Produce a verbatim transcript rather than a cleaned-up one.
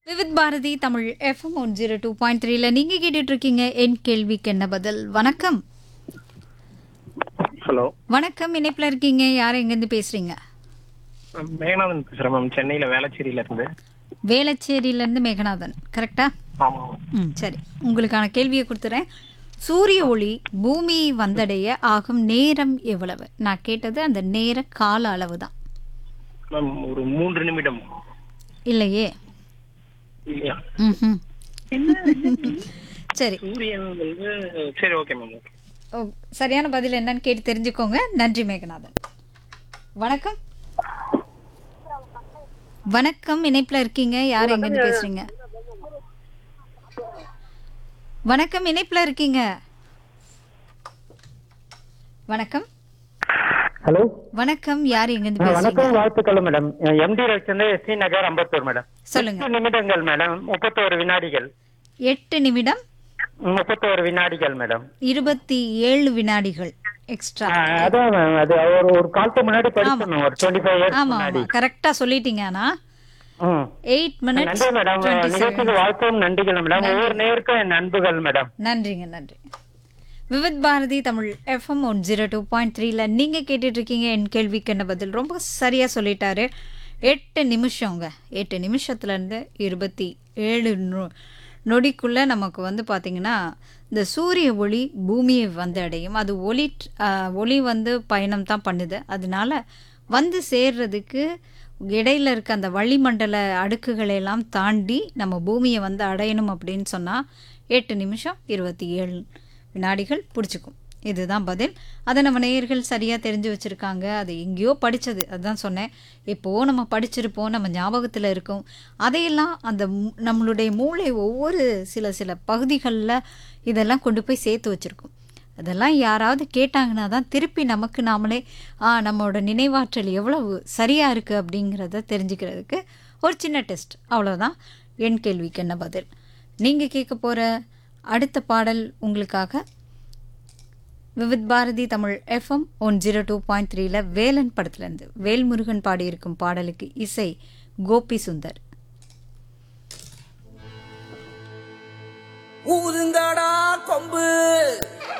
Vividh Bharathi Tamil FM one zero two point த்ரீல நீங்க கேட்டுட்டு இருக்கீங்க என் கேள்விக்கு என்ன பதில். வணக்கம். ஹலோ வணக்கம், இணைப்புல இருக்கீங்க. யார் எங்கேருந்து பேசுறீங்க? மேகநாதன் பேசுறேன் மேம், சென்னையில வேளச்சேரியில இருந்து. வேளச்சேரியில இருந்து மேகநாதன், கரெக்டா? ஆமா. ம், சரி. உங்களுக்கான கேள்வியை கொடுத்துறேன். சூரிய ஒளி பூமியை வந்தடைய ஆகும் நேரம் எவ்வளவு? நான் கேட்டது அந்த நேர கால அளவு தான். மேம் ஒரு மூன்று நிமிடம். இல்லையே. இல்லையா? ம். சரி. சூரியன் வந்து சரி, ஓகே மேம், ஓகே. ஓ, சரியான பதில் என்னன்னு கேட்டு தெரிஞ்சுக்கோங்க. நன்றி மேகநாதன். வணக்கம். வணக்கம், இணைப்புல இருக்கீங்க. யார் எங்கேருந்து பேசுறீங்க? வணக்கம், இணைப்புல இருக்கீங்க. வணக்கம். ஹலோ வணக்கம், யார் எங்கேருந்து பேசுறீங்க? வணக்கம், வாழ்த்துக்கள் மேடம். எம்டி ரவிச்சந்திரன், எஸ்டி நகர், அம்பத்தூர் மேடம். சொல்லுங்க. எட்டு நிமிடங்கள் மேடம், முப்பத்தோரு வினாடிகள். எட்டு நிமிடம் முப்பத்தோரு வினாடிகள் மேடம். இருபத்தி ஏழு வினாடிகள் எக்ஸ்ட்ரா. ஆ, அதான் மேம், அது ஒரு ஒரு காலத்துக்கு முன்னாடி படிக்கணும், ஒரு டுவெண்ட்டி ஃபைவ் இயர்ஸ் ஆமா முன்னாடி. ஆமா, கரெக்டா சொல்லிட்டீங்க. ஆனா ம். எயிட் மினிட்ஸ் நன்றி மேடம், டுவெண்ட்டி நிகழ்ச்சிக்கு செகண்ட். வாழ்த்தும் நன்றிகள் மேடம். ஒவ்வொரு நேருக்கும் என் அன்புகள் மேடம். நன்றிங்க, நன்றி. Vividh Bharathi Tamil FM one zero two point த்ரீல நீங்கள் கேட்டுட்டு இருக்கீங்க என் கேள்விக்கு என்ன பதில். ரொம்ப சரியாக சொல்லிட்டாரு. எட்டு நிமிஷங்க. எட்டு நிமிஷத்துலேருந்து இருபத்தி ஏழு நொ நொடிக்குள்ளே நமக்கு வந்து பார்த்திங்கன்னா இந்த சூரிய ஒளி பூமியை வந்து அடையும். அது ஒளி அஹ், ஒளி வந்து பயணம் தான் பண்ணுது. அதனால வந்து சேர்றதுக்கு இடையில இருக்க அந்த வளிமண்டல அடுக்குகளை எல்லாம் தாண்டி நம்ம பூமியை வந்து அடையணும் அப்படின்னு சொன்னால் எட்டு நிமிஷம் இருபத்தி ஏழு வினாடிகள் பிடிச்சிக்கும். இதுதான் பதில். அதை நம்ம நேயர்கள் சரியாக தெரிஞ்சு வச்சுருக்காங்க. அது எங்கேயோ படித்தது, அதுதான் சொன்னேன். எப்போவோ நம்ம படிச்சிருப்போம், நம்ம ஞாபகத்தில் இருக்கும். அதையெல்லாம் அந்த மூ- நம்மளுடைய மூளை ஒவ்வொரு சில சில பகுதிகளில் இதெல்லாம் கொண்டு போய் சேர்த்து வச்சுருக்கோம். அதெல்லாம் யாராவது கேட்டாங்கன்னா தான் திருப்பி நமக்கு நாமளே ஆ நம்மளோட நினைவாற்றல் எவ்வளவு சரியாக இருக்குது அப்படிங்கிறத தெரிஞ்சுக்கிறதுக்கு ஒரு சின்ன டெஸ்ட், அவ்வளோதான். என் கேள்விக்கு என்ன பதில். நீங்கள் கேட்க போகிற அடுத்த பாடல் உங்களுக்காக Vividh Bharathi Tamil FM one zero two point த்ரீல வேலன் படத்துலேருந்து வேல்முருகன் பாடியிருக்கும் பாடலுக்கு இசை கோபி சுந்தர். ஊதுங்கடா கொம்பு